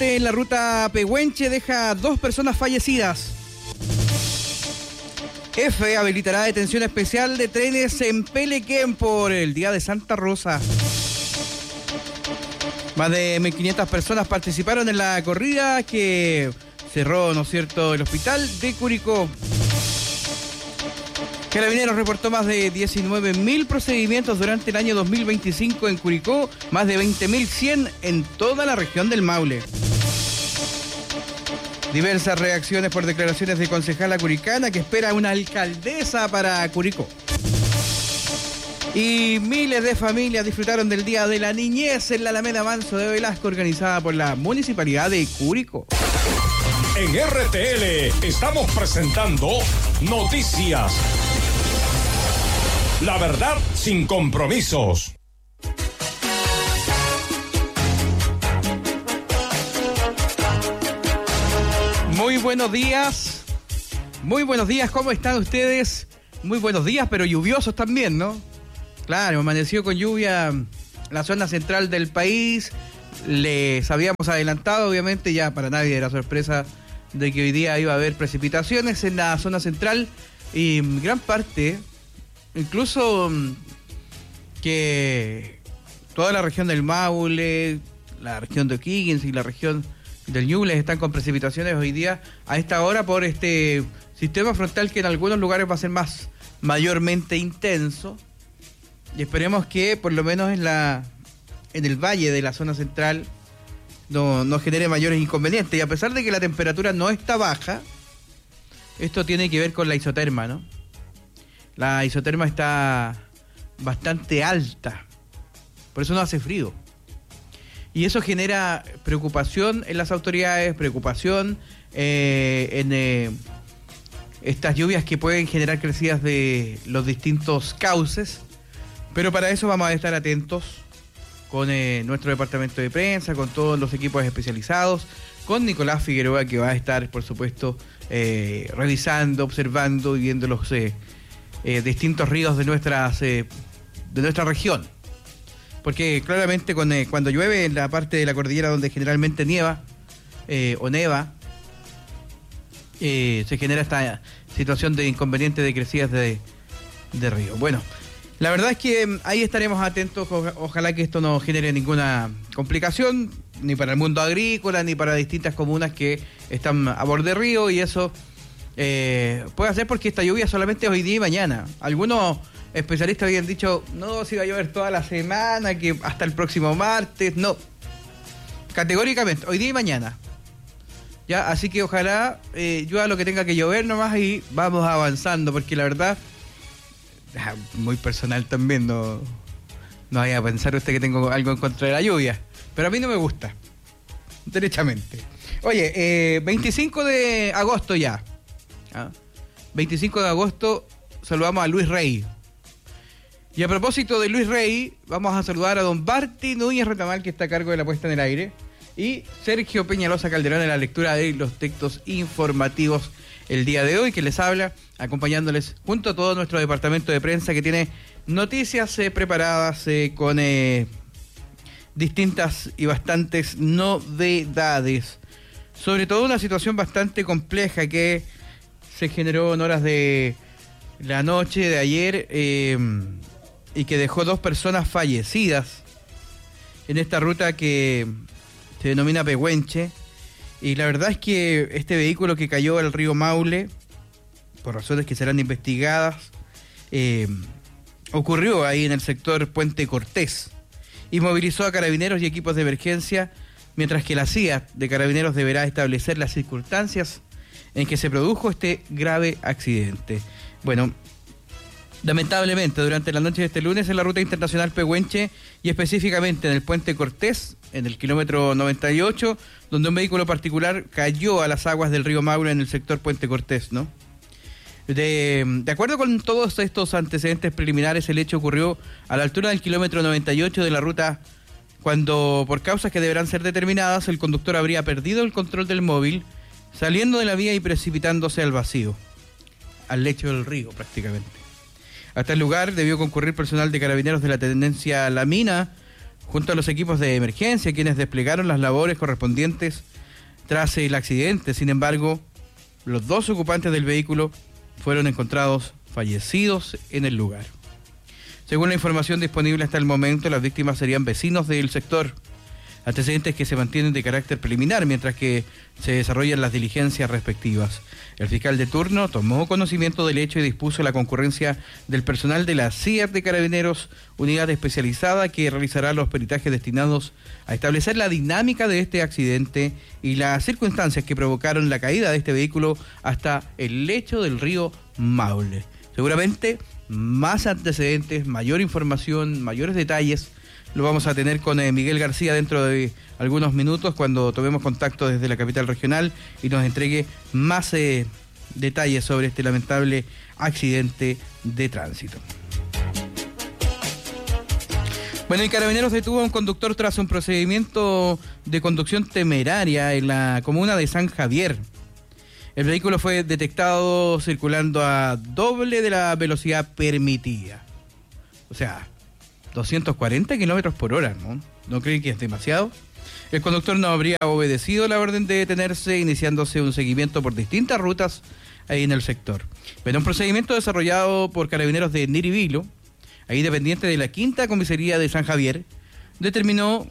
accidente en la ruta Pehuenche deja 2 personas fallecidas. EFE habilitará detención especial de trenes en Pelequén por el Día de Santa Rosa. Más de 1.500 personas participaron en la corrida que cerró, ¿no es cierto?, el hospital de Curicó. Carabineros reportó más de 19.000 procedimientos durante el año 2025 en Curicó, más de 20.100 en toda la región del Maule. Diversas reacciones por declaraciones de concejala curicana que espera una alcaldesa para Curicó. Y miles de familias disfrutaron del Día de la Niñez en la Alameda Manso de Velasco, organizada por la Municipalidad de Curicó. En RTL estamos presentando Noticias. La verdad sin compromisos. Muy buenos días, ¿cómo están ustedes? Muy buenos días, pero lluviosos también, ¿no? Claro, amaneció con lluvia la zona central del país. Les habíamos adelantado, obviamente, ya para nadie era sorpresa de que hoy día iba a haber precipitaciones en la zona central y gran parte, incluso que toda la región del Maule, la región de O'Higgins y la región del Ñuble están con precipitaciones hoy día a esta hora por este sistema frontal que en algunos lugares va a ser mayormente intenso, y esperemos que por lo menos en el valle de la zona central no genere mayores inconvenientes. Y a pesar de que la temperatura no está baja, esto tiene que ver con la isoterma, ¿no? La isoterma está bastante alta, por eso no hace frío. Y eso genera preocupación en las autoridades, preocupación en estas lluvias que pueden generar crecidas de los distintos cauces. Pero para eso vamos a estar atentos con nuestro departamento de prensa, con todos los equipos especializados, con Nicolás Figueroa, que va a estar, por supuesto, revisando, observando y viendo los distintos ríos de nuestra región. Porque claramente cuando llueve en la parte de la cordillera donde generalmente nieva o neva, se genera esta situación de inconveniente de crecidas de río. Bueno, la verdad es que ahí estaremos atentos. Ojalá que esto no genere ninguna complicación, ni para el mundo agrícola, ni para distintas comunas que están a borde de río, y eso puede ser porque esta lluvia solamente hoy día y mañana. Algunos especialistas habían dicho, no, si va a llover toda la semana, que hasta el próximo martes. No, categóricamente, hoy día y mañana. Ya, así que ojalá llueva lo que tenga que llover nomás y vamos avanzando, porque la verdad, muy personal también, no vaya a pensar usted que tengo algo en contra de la lluvia, pero a mí no me gusta, derechamente. Oye, 25 de agosto ya. 25 de agosto saludamos a Luis Rey. Y a propósito de Luis Rey, vamos a saludar a don Barty Núñez Retamal, que está a cargo de la puesta en el aire, y Sergio Peñalosa Calderón en la lectura de los textos informativos el día de hoy, que les habla, acompañándoles junto a todo nuestro departamento de prensa, que tiene noticias preparadas con distintas y bastantes novedades. Sobre todo una situación bastante compleja que se generó en horas de la noche de ayer y que dejó 2 personas fallecidas en esta ruta que se denomina Pehuenche. Y la verdad es que este vehículo que cayó al río Maule, por razones que serán investigadas, ocurrió ahí en el sector Puente Cortés y movilizó a carabineros y equipos de emergencia, mientras que la CIA de Carabineros deberá establecer las circunstancias en que se produjo este grave accidente. Bueno, lamentablemente, durante la noche de este lunes en la ruta internacional Pehuenche y específicamente en el Puente Cortés, en el kilómetro 98, donde un vehículo particular cayó a las aguas del río Maule en el sector Puente Cortés, ¿no? De acuerdo con todos estos antecedentes preliminares, el hecho ocurrió a la altura del kilómetro 98 de la ruta, cuando, por causas que deberán ser determinadas, el conductor habría perdido el control del móvil, saliendo de la vía y precipitándose al vacío, al lecho del río prácticamente. Hasta el lugar debió concurrir personal de carabineros de la Tenencia La Mina, junto a los equipos de emergencia, quienes desplegaron las labores correspondientes tras el accidente. Sin embargo, los 2 ocupantes del vehículo fueron encontrados fallecidos en el lugar. Según la información disponible hasta el momento, las víctimas serían vecinos del sector. Antecedentes que se mantienen de carácter preliminar mientras que se desarrollan las diligencias respectivas. El fiscal de turno tomó conocimiento del hecho y dispuso la concurrencia del personal de la CIAR de Carabineros, unidad especializada que realizará los peritajes destinados a establecer la dinámica de este accidente y las circunstancias que provocaron la caída de este vehículo hasta el lecho del río Maule. Seguramente más antecedentes, mayor información, mayores detalles lo vamos a tener con Miguel García dentro de algunos minutos cuando tomemos contacto desde la capital regional y nos entregue más detalles sobre este lamentable accidente de tránsito. Bueno, y Carabineros detuvo a un conductor tras un procedimiento de conducción temeraria en la comuna de San Javier. El vehículo fue detectado circulando a doble de la velocidad permitida. O sea, 240 kilómetros por hora, ¿no? ¿No creen que es demasiado? El conductor no habría obedecido la orden de detenerse, iniciándose un seguimiento por distintas rutas ahí en el sector. Pero un procedimiento desarrollado por Carabineros de Niribilo, ahí dependiente de la 5ª Comisaría de San Javier, terminó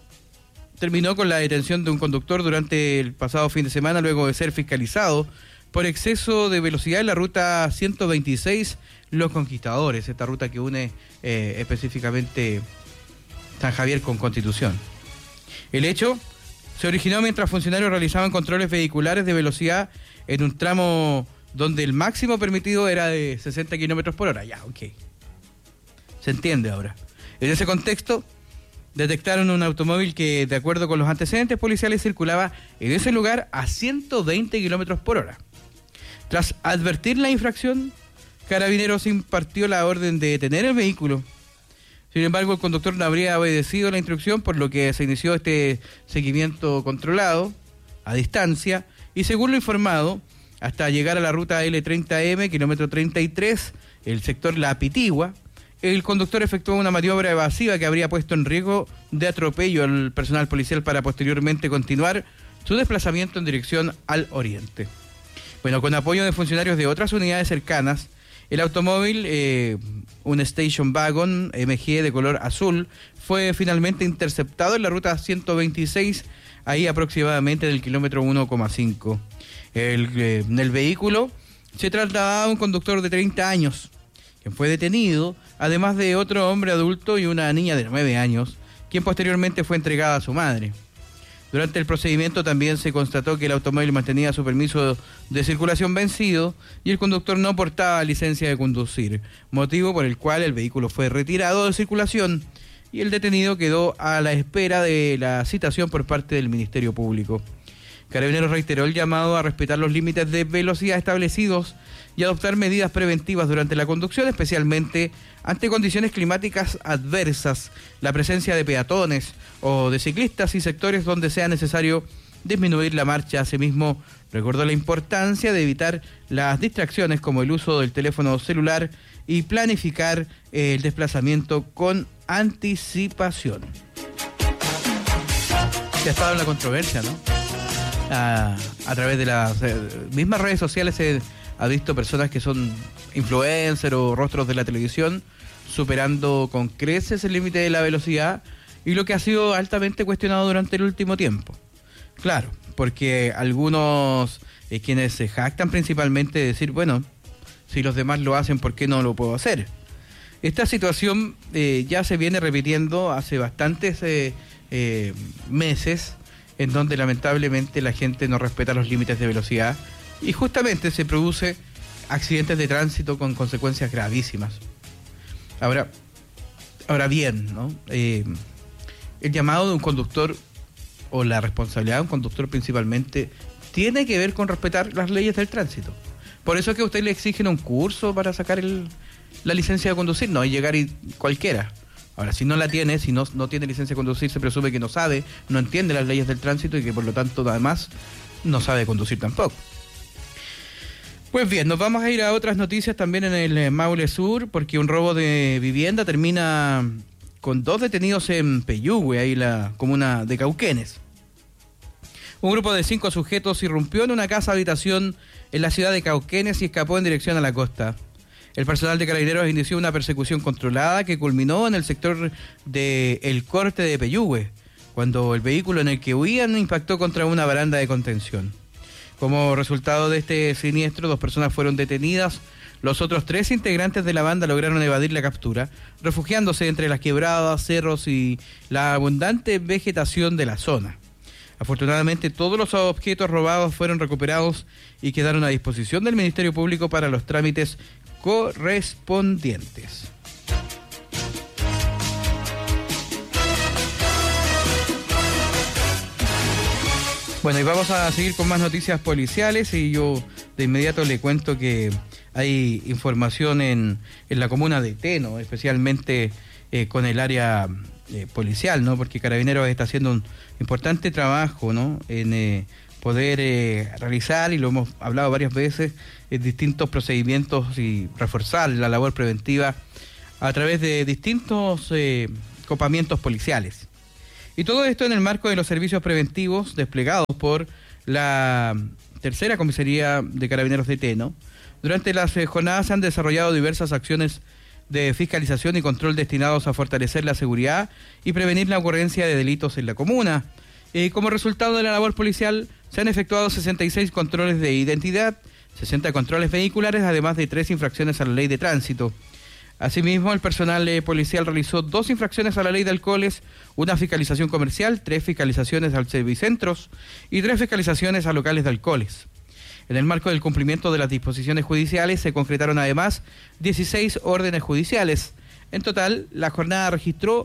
con la detención de un conductor durante el pasado fin de semana, luego de ser fiscalizado por exceso de velocidad en la ruta 126 Los Conquistadores, esta ruta que une específicamente San Javier con Constitución. El hecho se originó mientras funcionarios realizaban controles vehiculares de velocidad en un tramo donde el máximo permitido era de 60 kilómetros por hora. Ya, ok. Se entiende ahora. En ese contexto, detectaron un automóvil que, de acuerdo con los antecedentes policiales, circulaba en ese lugar a 120 kilómetros por hora. Tras advertir la infracción, Carabineros impartió la orden de detener el vehículo. Sin embargo, el conductor no habría obedecido la instrucción, por lo que se inició este seguimiento controlado, a distancia, y según lo informado, hasta llegar a la ruta L30M, kilómetro 33, el sector La Pitigua, el conductor efectuó una maniobra evasiva que habría puesto en riesgo de atropello al personal policial para posteriormente continuar su desplazamiento en dirección al oriente. Bueno, con apoyo de funcionarios de otras unidades cercanas, el automóvil, un Station Wagon MG de color azul, fue finalmente interceptado en la ruta 126, ahí aproximadamente en el kilómetro 1,5. En el vehículo se trasladaba un conductor de 30 años, quien fue detenido, además de otro hombre adulto y una niña de 9 años, quien posteriormente fue entregada a su madre. Durante el procedimiento también se constató que el automóvil mantenía su permiso de circulación vencido y el conductor no portaba licencia de conducir, motivo por el cual el vehículo fue retirado de circulación y el detenido quedó a la espera de la citación por parte del Ministerio Público. Carabineros reiteró el llamado a respetar los límites de velocidad establecidos y adoptar medidas preventivas durante la conducción, especialmente ante condiciones climáticas adversas, la presencia de peatones o de ciclistas y sectores donde sea necesario disminuir la marcha. Asimismo, recordó la importancia de evitar las distracciones como el uso del teléfono celular y planificar el desplazamiento con anticipación. Se ha estado en la controversia, ¿no? A través de las mismas redes sociales se ha visto personas que son influencers o rostros de la televisión superando con creces el límite de la velocidad, y lo que ha sido altamente cuestionado durante el último tiempo. Claro, porque algunos quienes se jactan principalmente de decir, bueno, si los demás lo hacen, ¿por qué no lo puedo hacer? Esta situación ya se viene repitiendo hace bastantes meses, en donde lamentablemente la gente no respeta los límites de velocidad y justamente se produce accidentes de tránsito con consecuencias gravísimas. Ahora bien, ¿no? El llamado de un conductor, o la responsabilidad de un conductor principalmente, tiene que ver con respetar las leyes del tránsito. Por eso es que a usted le exigen un curso para sacar la licencia de conducir, no es llegar y cualquiera. Ahora, si no la tiene, si no tiene licencia de conducir, se presume que no sabe, no entiende las leyes del tránsito y que por lo tanto además no sabe conducir tampoco. Pues bien, nos vamos a ir a otras noticias también en el Maule Sur, porque un robo de vivienda termina con 2 detenidos en Peyúgue, ahí la comuna de Cauquenes. Un grupo de 5 sujetos irrumpió en una casa habitación en la ciudad de Cauquenes y escapó en dirección a la costa. El personal de Carabineros inició una persecución controlada que culminó en el sector de El Corte de Peyúgue, cuando el vehículo en el que huían impactó contra una baranda de contención. Como resultado de este siniestro, 2 personas fueron detenidas. Los otros 3 integrantes de la banda lograron evadir la captura, refugiándose entre las quebradas, cerros y la abundante vegetación de la zona. Afortunadamente, todos los objetos robados fueron recuperados y quedaron a disposición del Ministerio Público para los trámites correspondientes. Bueno, y vamos a seguir con más noticias policiales y yo de inmediato le cuento que hay información en la comuna de Teno, especialmente con el área policial, ¿no? Porque Carabineros está haciendo un importante trabajo, ¿no? En poder realizar, y lo hemos hablado varias veces, distintos procedimientos y reforzar la labor preventiva a través de distintos copamientos policiales. Y todo esto en el marco de los servicios preventivos desplegados por la tercera comisaría de Carabineros de Teno. Durante las jornadas se han desarrollado diversas acciones de fiscalización y control destinados a fortalecer la seguridad y prevenir la ocurrencia de delitos en la comuna. Como resultado de la labor policial, se han efectuado 66 controles de identidad, 60 controles vehiculares, además de 3 infracciones a la ley de tránsito. Asimismo, el personal policial realizó 2 infracciones a la ley de alcoholes, una fiscalización comercial, 3 fiscalizaciones al servicentros y 3 fiscalizaciones a locales de alcoholes. En el marco del cumplimiento de las disposiciones judiciales se concretaron además 16 órdenes judiciales. En total, la jornada registró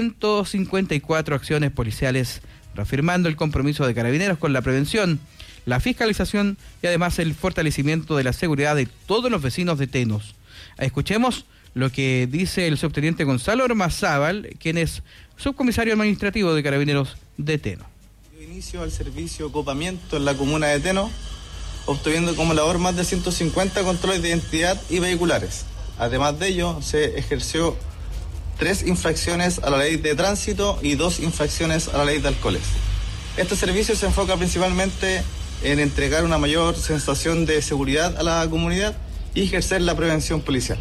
154 acciones policiales, reafirmando el compromiso de Carabineros con la prevención, la fiscalización y además el fortalecimiento de la seguridad de todos los vecinos de Tenos. Escuchemos lo que dice el subteniente Gonzalo Ormazábal, quien es subcomisario administrativo de Carabineros de Teno. Dio inicio al servicio de copamiento en la comuna de Teno, obteniendo como labor más de 150 controles de identidad y vehiculares. Además de ello, se ejerció 3 infracciones a la ley de tránsito y 2 infracciones a la ley de alcoholes. Este servicio se enfoca principalmente en entregar una mayor sensación de seguridad a la comunidad y ejercer la prevención policial.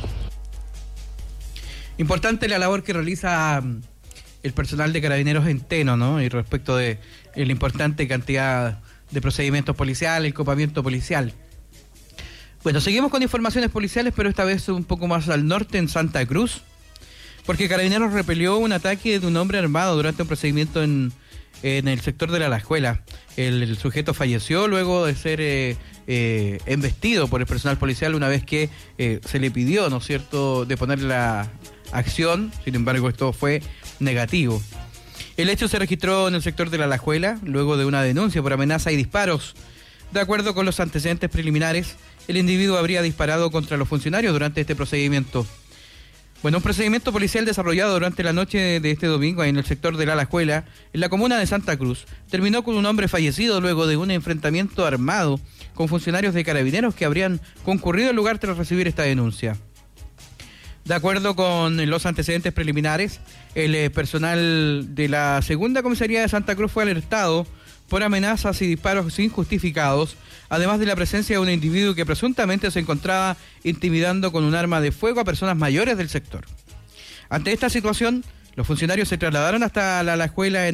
Importante la labor que realiza el personal de Carabineros en Teno, ¿no? Y respecto de la importante cantidad de procedimientos policiales, el copamiento policial. Bueno, seguimos con informaciones policiales, pero esta vez un poco más al norte, en Santa Cruz, porque Carabineros repelió un ataque de un hombre armado durante un procedimiento en el sector de la Alajuela. El sujeto falleció luego de ser embestido por el personal policial una vez que se le pidió, ¿no es cierto?, de poner la acción. Sin embargo, esto fue negativo. El hecho se registró en el sector de la Alajuela luego de una denuncia por amenaza y disparos. De acuerdo con los antecedentes preliminares, el individuo habría disparado contra los funcionarios durante este procedimiento. Bueno, un procedimiento policial desarrollado durante la noche de este domingo en el sector de la Alajuela, en la comuna de Santa Cruz, terminó con un hombre fallecido luego de un enfrentamiento armado con funcionarios de Carabineros que habrían concurrido al lugar tras recibir esta denuncia. De acuerdo con los antecedentes preliminares, el personal de la segunda comisaría de Santa Cruz fue alertado por amenazas y disparos injustificados, además de la presencia de un individuo que presuntamente se encontraba intimidando con un arma de fuego a personas mayores del sector. Ante esta situación, los funcionarios se trasladaron hasta la Alajuela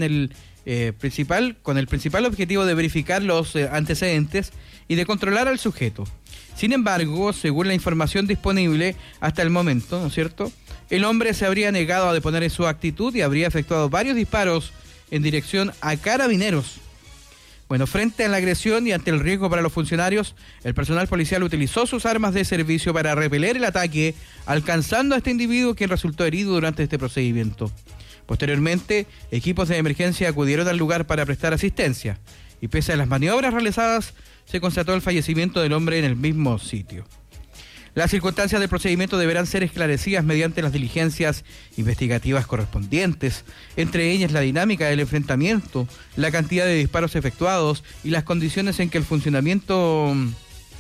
con el principal objetivo de verificar los antecedentes y de controlar al sujeto. Sin embargo, según la información disponible hasta el momento, ¿no es cierto?, el hombre se habría negado a deponer su actitud y habría efectuado varios disparos en dirección a Carabineros. Bueno, frente a la agresión y ante el riesgo para los funcionarios, el personal policial utilizó sus armas de servicio para repeler el ataque, alcanzando a este individuo, quien resultó herido durante este procedimiento. Posteriormente, equipos de emergencia acudieron al lugar para prestar asistencia, y pese a las maniobras realizadas, se constató el fallecimiento del hombre en el mismo sitio. Las circunstancias del procedimiento deberán ser esclarecidas mediante las diligencias investigativas correspondientes, entre ellas la dinámica del enfrentamiento, la cantidad de disparos efectuados y las condiciones en que el funcionamiento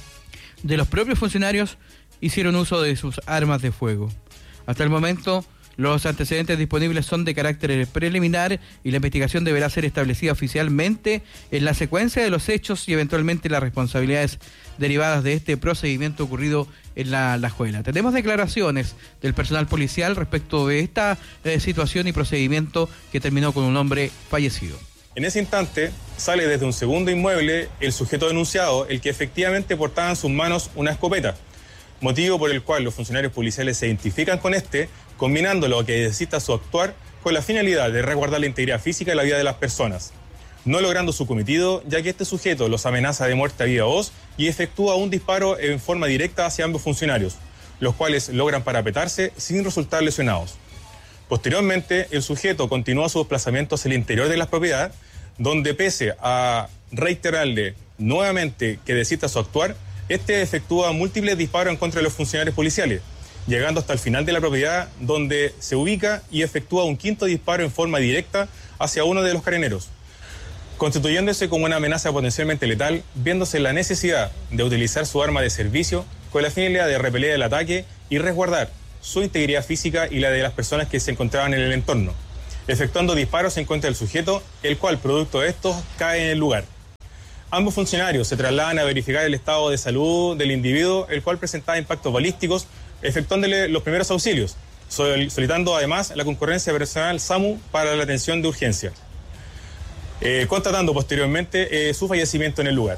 de los propios funcionarios hicieron uso de sus armas de fuego. Hasta el momento, Los antecedentes disponibles son de carácter preliminar y la investigación deberá ser establecida oficialmente en la secuencia de los hechos y eventualmente las responsabilidades derivadas de este procedimiento ocurrido en la escuela. Tenemos declaraciones del personal policial respecto de esta situación y procedimiento que terminó con un hombre fallecido. En ese instante sale desde un segundo inmueble el sujeto denunciado, el que efectivamente portaba en sus manos una escopeta, motivo por el cual los funcionarios policiales se identifican con combinando lo que necesita su actuar con la finalidad de resguardar la integridad física y la vida de las personas, no logrando su cometido, ya que este sujeto los amenaza de muerte a viva voz y efectúa un disparo en forma directa hacia ambos funcionarios, los cuales logran parapetarse sin resultar lesionados. Posteriormente, el sujeto continúa su desplazamiento hacia el interior de la propiedad, donde pese a reiterarle nuevamente que necesita su actuar, este efectúa múltiples disparos en contra de los funcionarios policiales, llegando hasta el final de la propiedad, donde se ubica y efectúa un quinto disparo en forma directa hacia uno de los carabineros, constituyéndose como una amenaza potencialmente letal, viéndose la necesidad de utilizar su arma de servicio con la finalidad de repeler el ataque y resguardar su integridad física y la de las personas que se encontraban en el entorno, efectuando disparos en contra del sujeto, el cual, producto de estos, cae en el lugar. Ambos funcionarios se trasladan a verificar el estado de salud del individuo, el cual presentaba impactos balísticos, efectuándole los primeros auxilios, solicitando además la concurrencia de personal SAMU para la atención de urgencia, constatando posteriormente su fallecimiento en el lugar.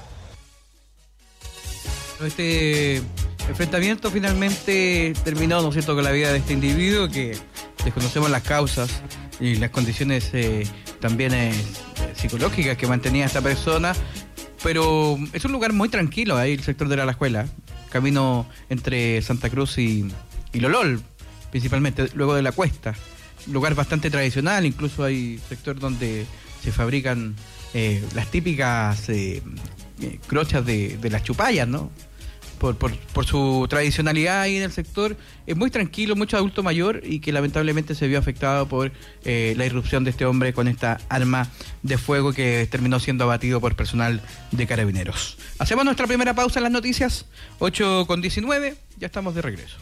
Este enfrentamiento finalmente terminó, ¿no es cierto?, con la vida de este individuo, que desconocemos las causas y las condiciones también psicológicas que mantenía esta persona, pero es un lugar muy tranquilo ahí, el sector de la escuela, camino entre Santa Cruz y Lolol, principalmente, luego de la cuesta, lugar bastante tradicional, incluso hay sector donde se fabrican las típicas crochas de las chupallas, ¿no? Por su tradicionalidad ahí en el sector, es muy tranquilo, mucho adulto mayor y que lamentablemente se vio afectado por la irrupción de este hombre con esta arma de fuego que terminó siendo abatido por personal de Carabineros. Hacemos nuestra primera pausa en las noticias, 8:19, ya estamos de regreso.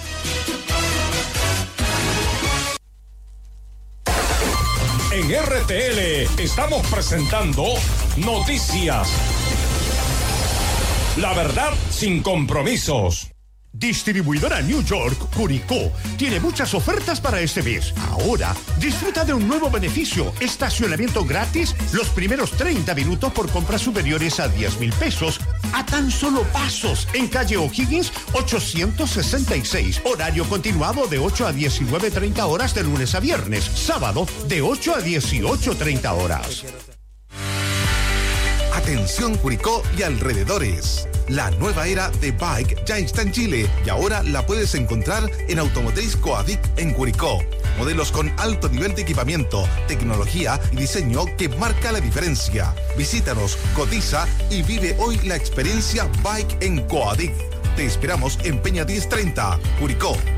En RTL estamos presentando Noticias. La verdad sin compromisos. Distribuidora New York, Curicó, tiene muchas ofertas para este mes. Ahora, disfruta de un nuevo beneficio: estacionamiento gratis los primeros 30 minutos por compras superiores a 10,000 pesos, a tan solo pasos, en calle O'Higgins 866. Horario continuado de 8 a 19:30 horas de lunes a viernes. Sábado, de 8 a 18:30 horas. Atención Curicó y alrededores. La nueva era de Bike ya está en Chile y ahora la puedes encontrar en Automotriz Coadic en Curicó. Modelos con alto nivel de equipamiento, tecnología y diseño que marca la diferencia. Visítanos, cotiza y vive hoy la experiencia Bike en Coadic. Te esperamos en Peña 1030, Curicó.